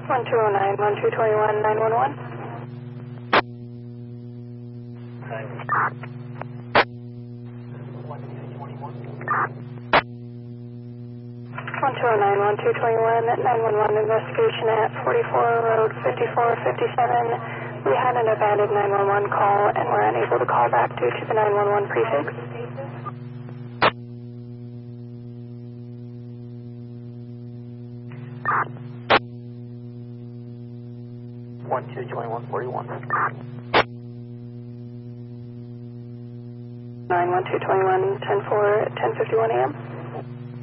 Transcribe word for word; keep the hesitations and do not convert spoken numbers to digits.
one two oh nine, one two two one, nine one one. one two oh nine, one two two one, nine one one, investigation at forty-four Road fifty-four fifty-seven. We had an abandoned nine one one call and were unable to call back due to the nine one one prefix. one two two one, forty-one. nine one two two one, ten four, ten fifty-one a m